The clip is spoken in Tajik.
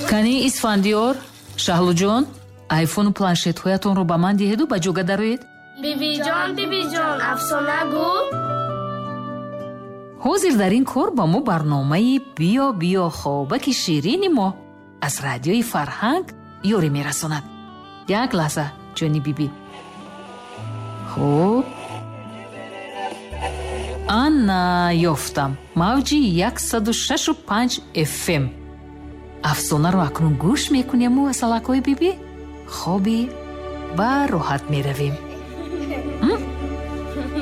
кани исфандиёр, шаҳлуҷон, айфону планшетҳоятонро ба ман диҳеду ба ҷога дароед. бибиҷон, афсона гӯ. ҳозир дар ин кор ба мо барномаи биё хобаки ширини мо аз радиои Фарҳанг ёрӣ мерасонад. як лаҳза ҷони биби. хуб, ана ёфтам. мавҷи 106.5 FM. афсонаро акнун гӯш мекунему асалакҳои биби. хоби ба роҳат меравем.